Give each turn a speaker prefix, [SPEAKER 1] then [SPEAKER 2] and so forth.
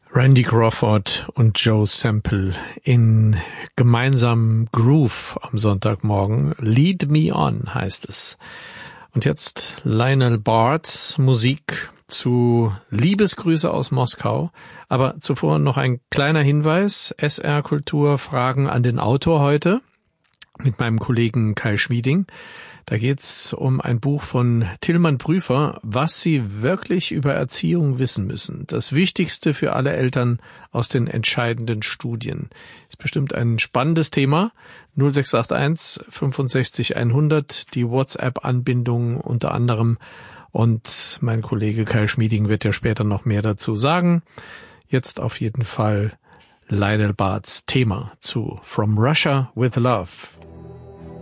[SPEAKER 1] Randy Crawford und Joe Sample in gemeinsamem Groove am Sonntagmorgen. Lead Me On heißt es. Und jetzt Lionel Bart's Musik zu Liebesgrüße aus Moskau. Aber zuvor noch ein kleiner Hinweis. SR Kultur Fragen an den Autor heute mit meinem Kollegen Kai Schmieding. Da geht's um ein Buch von Tilman Prüfer, was Sie wirklich über Erziehung wissen müssen. Das Wichtigste für alle Eltern aus den entscheidenden Studien. Ist bestimmt ein spannendes Thema. 0681 65 100, die WhatsApp-Anbindung unter anderem. Und mein Kollege Kai Schmieding wird ja später noch mehr dazu sagen. Jetzt auf jeden Fall Lionel Bart's Thema zu From Russia with Love.